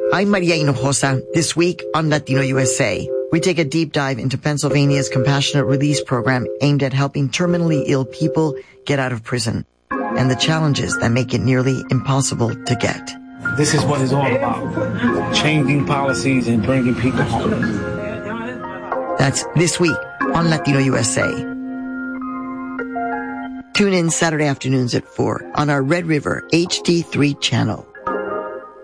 I'm Maria Hinojosa. This week on Latino USA, we take a deep dive into Pennsylvania's compassionate release program aimed at helping terminally ill people get out of prison and the challenges that make it nearly impossible to get. This is what it's all about. Changing policies and bringing people home. That's this week on Latino USA. Tune in Saturday afternoons at 4 on our Red River HD3 channel.